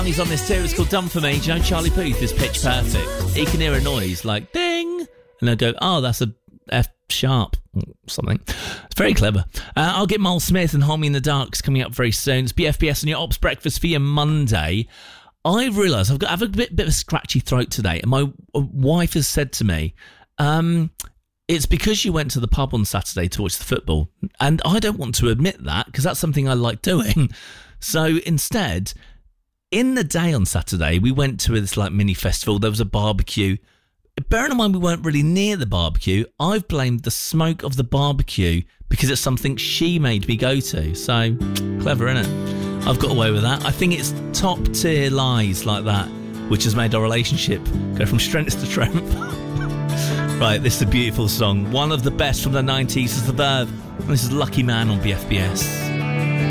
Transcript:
He's on this too. It's called Done For Me. Do you know Charlie Puth is pitch perfect? He can hear a noise like ding, and they'll go, oh, that's a F sharp something. It's very clever. I'll get Mole Smith and Hold Me in the Dark's coming up very soon. It's BFBS on your Ops Breakfast for your Monday. I've realised I have a bit of a scratchy throat today, and my wife has said to me, it's because you went to the pub on Saturday to watch the football, and I don't want to admit that because that's something I like doing. So instead, in the day on Saturday, we went to this like mini festival. There was a barbecue. Bearing in mind we weren't really near the barbecue, I've blamed the smoke of the barbecue because it's something she made me go to. So, clever, innit? I've got away with that. I think it's top tier lies like that which has made our relationship go from strength to strength. Right, this is a beautiful song. One of the best from the 90s is The Verve. And this is Lucky Man on BFBS.